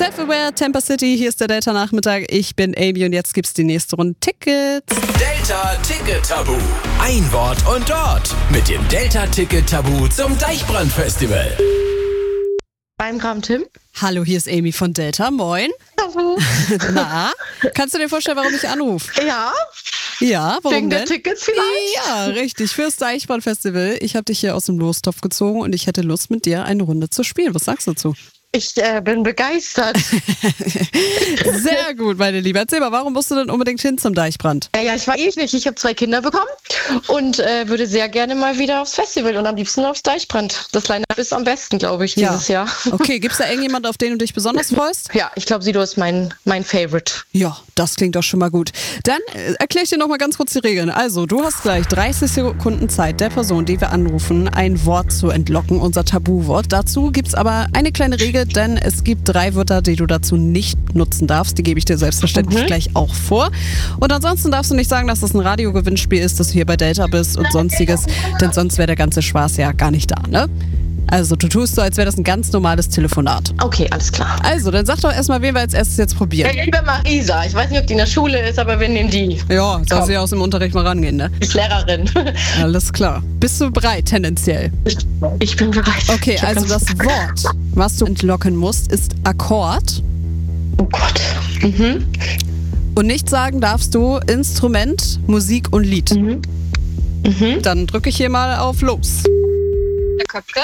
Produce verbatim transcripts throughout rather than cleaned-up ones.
Self-Aware, Tampa City, hier ist der Delta-Nachmittag. Ich bin Amy und jetzt gibt's die nächste Runde Tickets. Delta-Ticket-Tabu. Ein Wort und dort mit dem Delta-Ticket-Tabu zum Deichbrand-Festival. Beim Kram Tim. Hallo, hier ist Amy von Delta. Moin. Hallo. Na, kannst du dir vorstellen, warum ich anrufe? Ja. Ja, warum Wegen denn? der Tickets vielleicht? Ja, richtig, fürs Deichbrand-Festival. Ich habe dich hier aus dem Lostopf gezogen und ich hätte Lust, mit dir eine Runde zu spielen. Was sagst du dazu? Ich äh, bin begeistert. Sehr gut, meine Liebe. Erzähl mal, warum musst du denn unbedingt hin zum Deichbrand? Ja, ja, ich war ewig nicht. Ich habe zwei Kinder bekommen und äh, würde sehr gerne mal wieder aufs Festival und am liebsten aufs Deichbrand. Das Line-Up ist am besten, glaube ich, dieses ja. Jahr. Okay, gibt's da irgendjemand, auf den du dich besonders freust? Ja, ich glaube, Sido ist mein, mein Favorite. Ja, das klingt doch schon mal gut. Dann äh, erkläre ich dir noch mal ganz kurz die Regeln. Also, du hast gleich dreißig Sekunden Zeit, der Person, die wir anrufen, ein Wort zu entlocken, unser Tabuwort. Dazu gibt's aber eine kleine Regel, denn es gibt drei Wörter, die du dazu nicht nutzen darfst. Die gebe ich dir selbstverständlich mhm. gleich auch vor. Und ansonsten darfst du nicht sagen, dass das ein Radiogewinnspiel ist, dass du hier bei Delta bist und sonstiges, denn sonst wäre der ganze Spaß ja gar nicht da, ne? Also du tust so, als wäre das ein ganz normales Telefonat. Okay, alles klar. Also, dann sag doch erstmal, wen wir als erstes jetzt probieren. Ja, liebe Marisa, ich weiß nicht, ob die in der Schule ist, aber wir nehmen die. Ja, soll sie aus dem Unterricht mal rangehen, ne? Ich Lehrerin. Alles klar. Bist du bereit, tendenziell? Ich, ich bin bereit. Okay, also das Wort, was du entlocken musst, ist Akkord. Oh Gott. Mhm. Und nicht sagen darfst du Instrument, Musik und Lied. Mhm. Mhm. Dann drücke ich hier mal auf Los. Herr Köpke?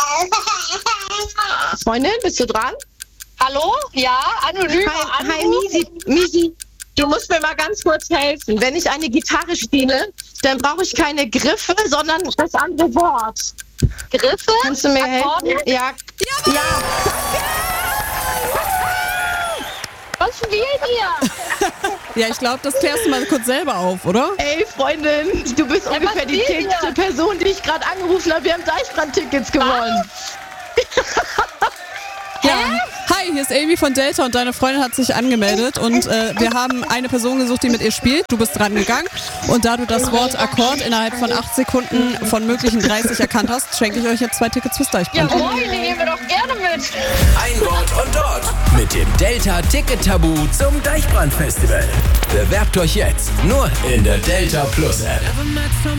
Freundin, bist du dran? Hallo? Ja, anonym. Hi, hi Misi. Misi, du musst mir mal ganz kurz helfen. Wenn ich eine Gitarre spiele, dann brauche ich keine Griffe, sondern das andere Wort. Griffe? Kannst du mir Akkorde? helfen? Ja. Ja. ja. Was spielt ihr? Ja, ich glaube, das klärst du mal kurz selber auf, oder? Ey, Freundin, du bist Ja, ungefähr die spielt zehnte ihr? Person, die ich gerade angerufen habe. Wir haben Deichbrand-Tickets gewonnen. Ja. Hi, hier ist Amy von Delta und deine Freundin hat sich angemeldet und äh, wir haben eine Person gesucht, die mit ihr spielt. Du bist dran gegangen und da du das Wort Akkord innerhalb von acht Sekunden von möglichen dreißig erkannt hast, schenke ich euch jetzt zwei Tickets fürs Deichbrand. Ja, moin, nehmen wir doch gerne mit. Ein Wort und dort mit dem Delta-Ticket-Tabu zum Deichbrand-Festival. Bewerbt euch jetzt nur in der Delta Plus App.